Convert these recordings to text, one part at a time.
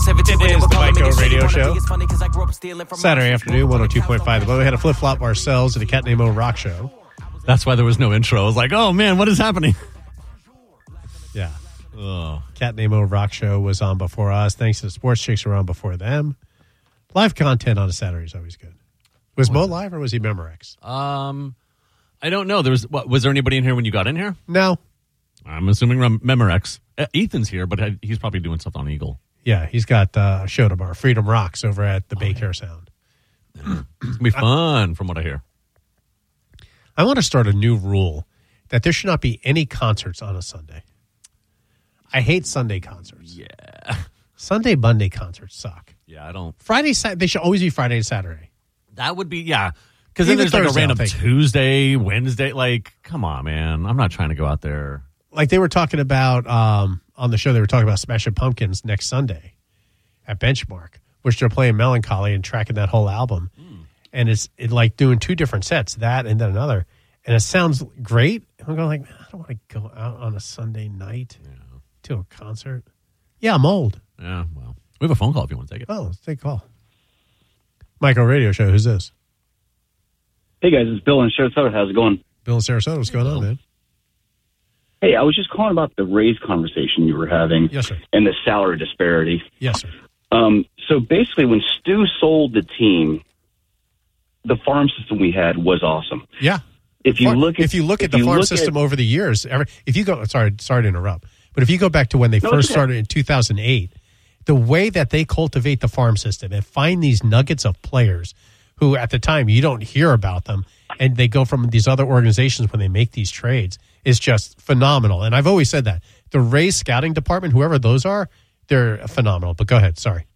It is the Mike O Radio Show. Saturday afternoon, 102.5 The Bow. We had a flip-flop ourselves at a Cat Named Mo rock show. That's why there was no intro. I was like, oh, man, what is happening? Yeah. Oh. Cat Named Mo rock show was on before us. Thanks to the Sports Chicks who were on before them. Live content on a Saturday is always good. Was Mo live or was he Memorex? I don't know. Was there anybody in here when you got in here? No. I'm assuming Memorex. Ethan's here, but he's probably doing stuff on Eagle. Yeah, he's got a show tomorrow, Freedom Rocks, over at the Baycare Sound. It's going to be fun, from what I hear. I want to start a new rule that there should not be any concerts on a Sunday. I hate Sunday concerts. Yeah. Sunday, Monday concerts suck. Yeah, I don't. Friday, they should always be Friday and Saturday. That would be, yeah. Because then there's like a random Tuesday, Wednesday. Like, come on, man. I'm not trying to go out there. Like they were talking about on the show, they were talking about Smashing Pumpkins next Sunday at Benchmark, which they're playing Melancholy and tracking that whole album. And it's like doing two different sets, that and then another. And it sounds great. I'm going like, man, I don't want to go out on a Sunday night to a concert. Yeah, I'm old. Yeah, well, we have a phone call if you want to take it. Oh, let's take a call. Michael Radio Show, who's this? Hey, guys, it's Bill in Sarasota. How's it going? Bill in Sarasota, what's going on, man? Hey, I was just calling about the raise conversation you were having. Yes, sir. And the salary disparity. Yes, sir. So basically, when Stu sold the team, the farm system we had was awesome. Yeah. If you look at the farm system over the years, if you go, sorry to interrupt, but if you go back to when they first started in 2008, the way that they cultivate the farm system and find these nuggets of players who at the time you don't hear about them, and they go from these other organizations when they make these trades, is just phenomenal. And I've always said that. The Rays scouting department, whoever those are, they're phenomenal. But go ahead, sorry.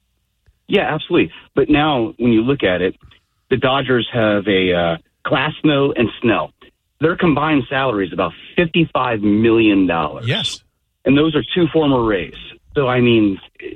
Yeah, absolutely. But now when you look at it, the Dodgers have a Glasnow and Snell. Their combined salary is about $55 million. Yes. And those are two former Rays. So, I mean,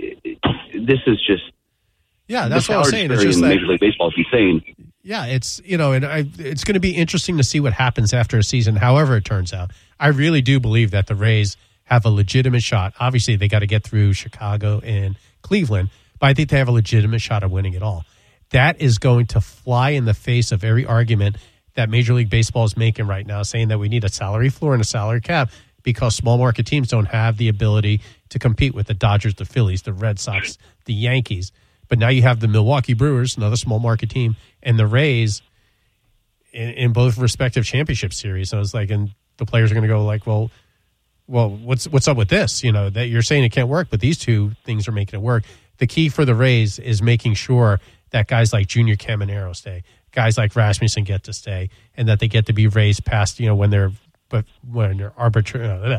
this is just... Yeah, that's what I'm saying. It's just Major League Baseball is insane. Yeah, it's it's going to be interesting to see what happens after a season, however it turns out. I really do believe that the Rays have a legitimate shot. Obviously, they got to get through Chicago and Cleveland, but I think they have a legitimate shot at winning it all. That is going to fly in the face of every argument that Major League Baseball is making right now, saying that we need a salary floor and a salary cap because small market teams don't have the ability to compete with the Dodgers, the Phillies, the Red Sox, the Yankees. But now you have the Milwaukee Brewers, another small market team, and the Rays in both respective championship series. So it's like, and the players are going to go like, well, what's up with this? You know, that you're saying it can't work, but these two things are making it work. The key for the Rays is making sure that guys like Junior Caminero stay, guys like Rasmussen get to stay, and that they get to be raised past, you know, when they're arbitrarily.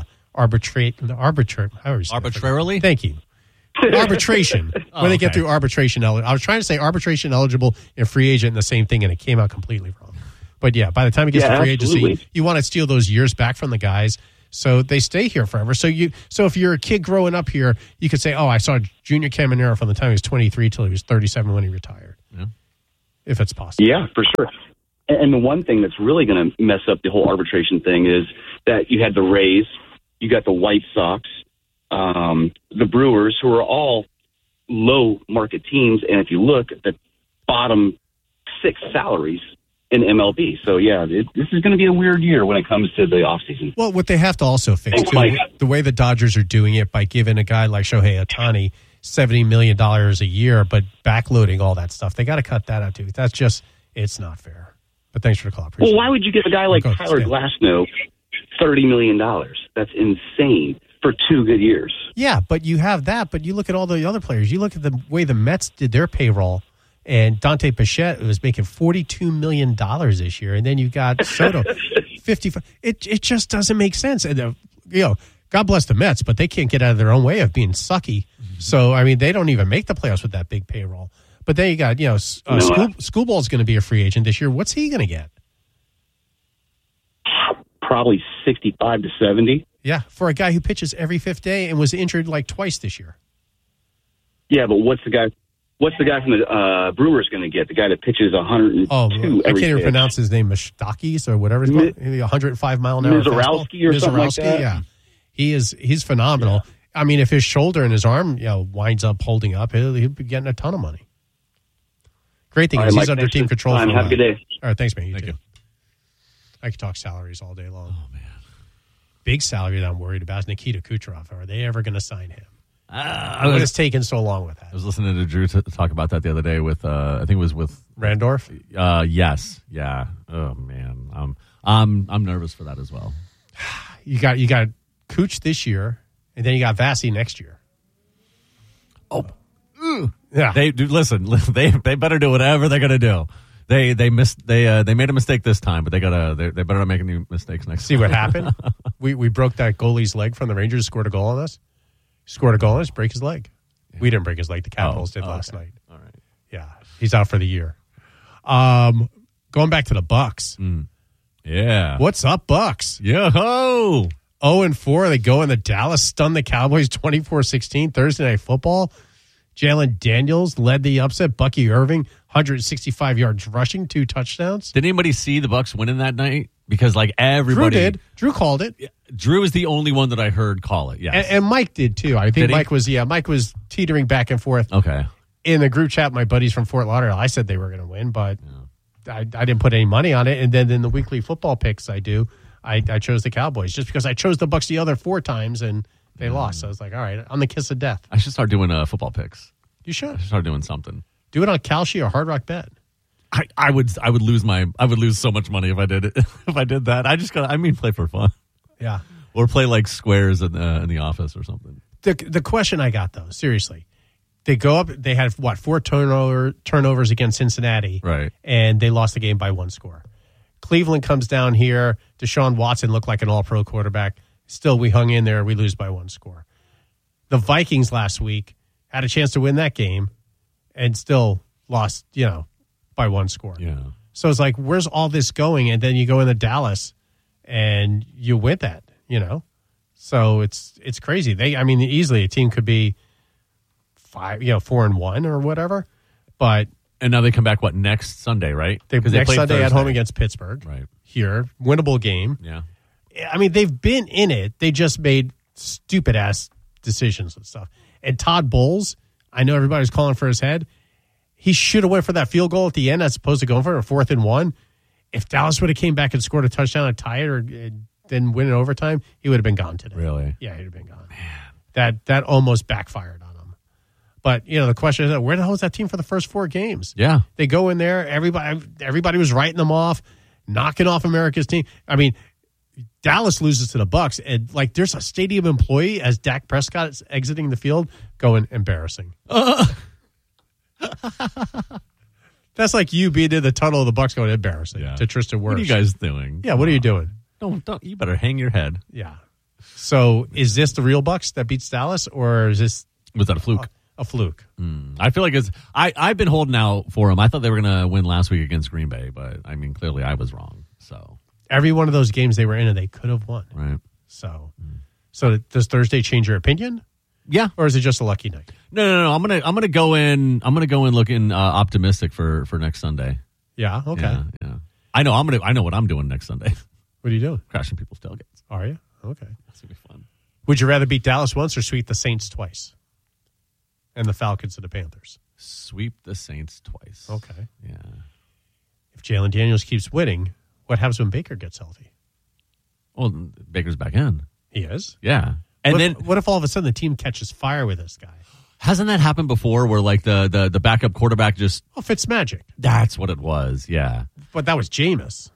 Thank you. Arbitration. When they get through arbitration eligible. I was trying to say arbitration eligible and free agent and the same thing, and it came out completely wrong. But yeah, by the time it gets to free agency, you want to steal those years back from the guys so they stay here forever. So if you're a kid growing up here, you could say, oh, I saw Junior Caminero from the time he was 23 till he was 37 when he retired. Yeah. If it's possible. Yeah, for sure. And the one thing that's really going to mess up the whole arbitration thing is that you had the Rays, you got the White Sox, the Brewers, who are all low market teams. And if you look at the bottom 6 salaries in MLB. So, yeah, this is going to be a weird year when it comes to the offseason. Well, what they have to also fix, the way the Dodgers are doing it by giving a guy like Shohei Ohtani $70 million a year, but backloading all that stuff, they got to cut that out, too. That's just, it's not fair. But thanks for the call. Well, why would you give a guy like Tyler Glasnow $30 million? That's insane. For 2 good years. Yeah, but you have that, but you look at all the other players. You look at the way the Mets did their payroll, and Dante Bichette was making $42 million this year, and then you got Soto, 55. It just doesn't make sense. And God bless the Mets, but they can't get out of their own way of being sucky. Mm-hmm. So, I mean, they don't even make the playoffs with that big payroll. But then you got, Schoolball's going to be a free agent this year. What's he going to get? Probably 65 to 70. Yeah, for a guy who pitches every 5th day and was injured like twice this year. Yeah, but what's the guy from the Brewers going to get? The guy that pitches 102 every I can't even pronounce his name, Mustakis or whatever it's called. Maybe 105 mile an hour. Mizorowski or something like that. Yeah, he's phenomenal. I mean, if his shoulder and his arm, winds up holding up, he'll be getting a ton of money. Great thing is he's under team control. Have a good day. All right, thanks, man. Thank you. I could talk salaries all day long. Oh, man. Big salary that I'm worried about is Nikita Kucherov. Are they ever going to sign him? What has taken so long with that? I was listening to Drew talk about that the other day with, I think it was with Randorf. Yes, yeah. Oh man, I'm nervous for that as well. You got Kuch this year, and then you got Vasi next year. Oh, yeah. Listen. They better do whatever they're gonna do. They made a mistake this time, but they better not make any mistakes next. See what happened? we broke that goalie's leg from the Rangers. Scored a goal on us. Scored a goal on us. Break his leg. Yeah. We didn't break his leg. The Capitals did last night. All right. Yeah, he's out for the year. Going back to the Bucks. Yeah. What's up, Bucks? Yo-ho! 0-4. They go in the Dallas, stun the Cowboys 24-16. Thursday Night Football. Jalen Daniels led the upset. Bucky Irving, 165 yards rushing, 2 touchdowns. Did anybody see the Bucks winning that night? Because everybody Drew did. Drew called it. Drew is the only one that I heard call it. Yes, and Mike did too. I think Mike was teetering back and forth. Okay. In the group chat, my buddies from Fort Lauderdale, I said they were going to win, but I didn't put any money on it. And then in the weekly football picks I chose the Cowboys just because I chose the Bucks the other 4 times and they lost. So I was like, all right, on the kiss of death. I should start doing football picks. You should. I should start doing something. Do it on Kalshi or Hard Rock Bet. I would lose so much money if I did it. If I did that, play for fun. Yeah. Or play squares in the office or something. The question I got though, seriously, they go up. They had 4 turnovers against Cincinnati, right? And they lost the game by 1 score. Cleveland comes down here. Deshaun Watson looked like an All-Pro quarterback. Still, we hung in there. We lose by 1 score. The Vikings last week had a chance to win that game, and still lost. By 1 score. Yeah. So it's like, where's all this going? And then you go into Dallas and you win that, So it's crazy. Easily a team could be 4-1 or whatever. But and now they come back next Sunday, right? Next Sunday Thursday. At home against Pittsburgh. Right. Here, winnable game. Yeah. They've been in it. They just made stupid ass decisions and stuff. And Todd Bowles, I know everybody's calling for his head. He should have went for that field goal at the end as opposed to going for a 4th and 1. If Dallas would have came back and scored a touchdown and tied it or then win in overtime, he would have been gone today. Really? Yeah, he'd have been gone. Man. That almost backfired on him. But, the question is, where the hell was that team for the first 4 games? Yeah. They go in there, everybody was writing them off, knocking off America's team. Dallas loses to the Bucks, and there's a stadium employee as Dak Prescott is exiting the field going, embarrassing. That's like you being in the tunnel of the Bucks going, embarrassing to Tristan Wirfs. What are you guys doing? Yeah, what are you doing? Don't you better hang your head. Yeah. So is this the real Bucks that beats Dallas, or is this was that a fluke? A fluke. I feel like I've been holding out for them. I thought they were going to win last week against Green Bay, but clearly I was wrong. So every one of those games they were in, and they could have won. Right. So does Thursday change your opinion? Yeah, or is it just a lucky night? No. I'm gonna go in. I'm gonna go in looking optimistic for next Sunday. Yeah. Okay. Yeah. I know what I'm doing next Sunday. What are you doing? Crashing people's tailgates. Are you? Okay. That's gonna be fun. Would you rather beat Dallas once or sweep the Saints twice? And the Falcons and the Panthers. Sweep the Saints twice. Okay. Yeah. If Jalen Daniels keeps winning, what happens when Baker gets healthy? Well, Baker's back in. He is? Yeah. And what if all of a sudden the team catches fire with this guy? Hasn't that happened before where the backup quarterback just... Oh, Fitzmagic. That's what it was, yeah. But that was Jameis.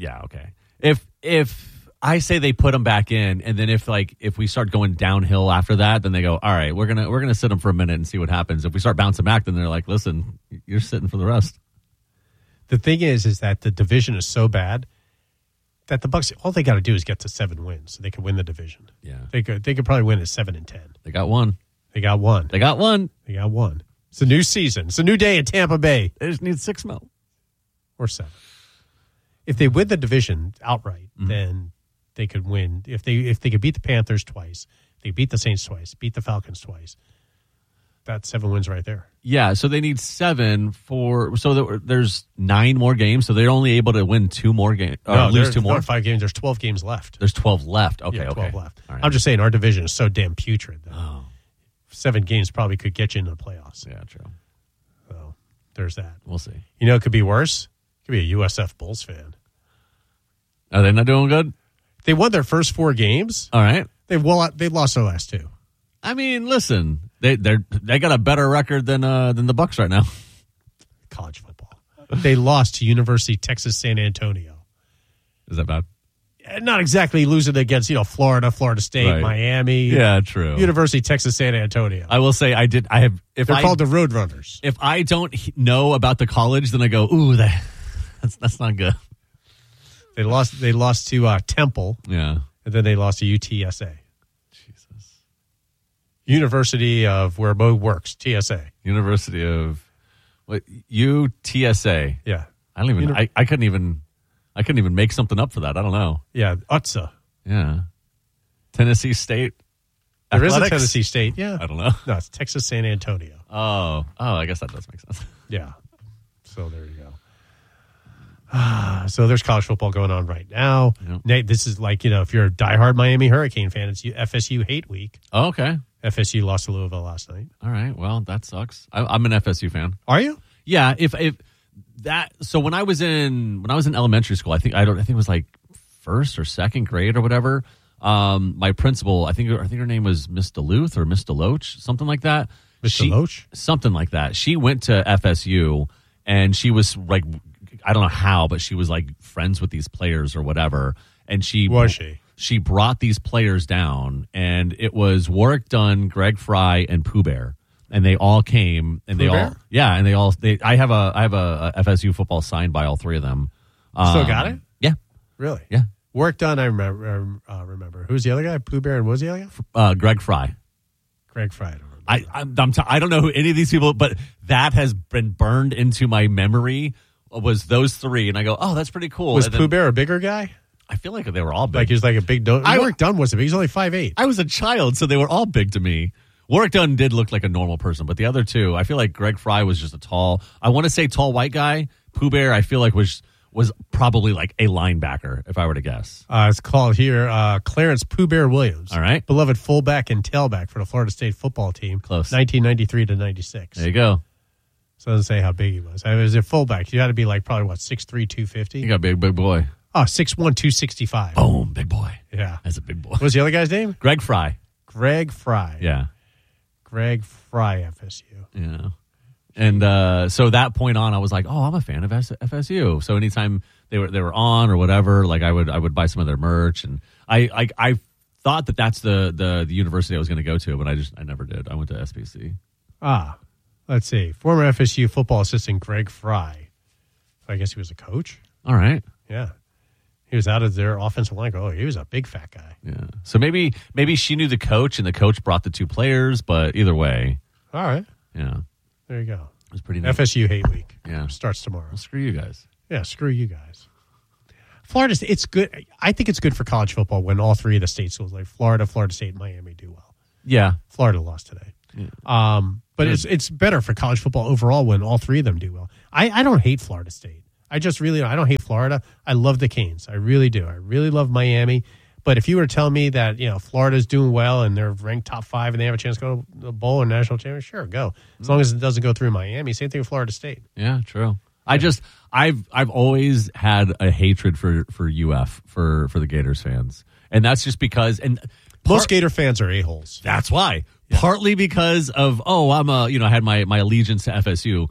If I say they put him back in, and then if we start going downhill after that, then they go, all right, we're gonna sit him for a minute and see what happens. If we start bouncing back, then they're like, listen, you're sitting for the rest. The thing is that the division is so bad that the Bucs, all they got to do is get to 7 wins so they can win the division. Yeah, they could probably win at 7-10. They got one. They got one. It's a new season. It's a new day at Tampa Bay. They just need 6 more or 7. If they win the division outright, then they could win. If they could beat the Panthers twice, they beat the Saints twice, beat the Falcons twice. That's 7 wins right there. Yeah, so they need 7 there's 9 more games, so they're only able to win 2 more games, or lose 2 more. No, 5 games. There's 12 games left. There's 12 left. Okay, Yeah, 12 left. All right. I'm just saying our division is so damn putrid that Oh, 7 games probably could get you into the playoffs. yeah, true. So there's that. We'll see. You know, it could be worse. It could be a USF Bulls fan. Are they not doing good? They won their first 4 games. All right. They lost their last 2. I mean, listen, they got a better record than the Bucks right now. College football. They lost to University of Texas San Antonio. Is that bad? Not exactly losing against Florida, Florida State, Right. Miami. Yeah, true. University of Texas San Antonio. I will say They're They're called the Roadrunners. If I don't know about the college, then I go, ooh, that's not good. They lost to Temple, Yeah. and then they lost to UTSA. Jesus. University of where Mo works, TSA. University of what? UTSA. Yeah, I don't even. I couldn't even make something up for that. I don't know. yeah, UTSA. Yeah. Tennessee State. There is a Athletics? Tennessee State. Yeah, I don't know. no, it's Texas San Antonio. Oh, I guess that does make sense. Yeah, so there you go. So there's college football going on right now. Yep. Nate, this is like, if you're a diehard Miami Hurricane fan, it's FSU hate week. Oh, okay. FSU lost to Louisville last night. All right. Well, that sucks. I'm an FSU fan. Are you? Yeah. If that. So when I was in elementary school, I think it was like 1st or 2nd grade or whatever. My principal, I think her name was Miss Duluth or Miss Deloach, something like that. Miss Deloach? Something like that. She went to FSU and she was like, I don't know how, but she was like friends with these players or whatever. And she brought these players down, and it was Warwick Dunn, Greg Fry, and Pooh Bear, and they all came, and Pooh Bear? I have a FSU football signed by all 3 of them. Still got it? Yeah, Really? yeah. Work done. I remember. Who's the other guy? Pooh Bear, and what was the other guy? Greg Fry. Greg Fry. I don't remember. I don't know who any of these people, but that has been burned into my memory. Was those 3, and I go, oh, that's pretty cool. Was and then, Pooh Bear a bigger guy? I feel like they were all big. Like he was like a big. Warwick Dunn wasn't big. He's only 5'8". I was a child, so they were all big to me. Warwick Dunn did look like a normal person, but the other 2, I feel like Greg Fry was just a tall. I want to say tall white guy. Pooh Bear, I feel like was probably like a linebacker, if I were to guess. It's called here Clarence Pooh Bear Williams. All right. Beloved fullback and tailback for the Florida State football team. Close. 1993 to 96. There you go. So it doesn't say how big he was. I mean, as a fullback, you had to be like probably, 6'3", 250? You got a big boy. Oh, 6'1", 265. Boom, big boy. Yeah. That's a big boy. What was the other guy's name? Greg Fry. Greg Fry. Yeah. Greg Fry, FSU. Yeah. And so that point on, I was like, oh, I'm a fan of FSU. So anytime they were on or whatever, like I would buy some of their merch, and I thought that's the university I was going to go to, but I never did. I went to SBC. Let's see. Former FSU football assistant Greg Fry. I guess he was a coach. All right. Yeah. He was out of their offensive line. Oh, he was a big fat guy. Yeah. So maybe she knew the coach, and the coach brought the 2 players, but either way. All right. Yeah. There you go. It was pretty neat. FSU hate week. Yeah. Starts tomorrow. Well, screw you guys. Yeah, screw you guys. Florida, it's good. I think it's good for college football when all 3 of the state schools, like Florida, Florida State, and Miami, do well. Yeah. Florida lost today. Yeah. But it's better for college football overall when all 3 of them do well. I don't hate Florida State. I don't hate Florida. I love the Canes. I really do. I really love Miami. But if you were to tell me that, Florida's doing well and they're ranked top 5 and they have a chance to go to the bowl or national championship, sure, go. As long as it doesn't go through Miami. Same thing with Florida State. Yeah, true. I've always had a hatred for UF for the Gators fans. And that's just because most Gator fans are a-holes. That's why. Yeah. Partly because of I had my allegiance to FSU,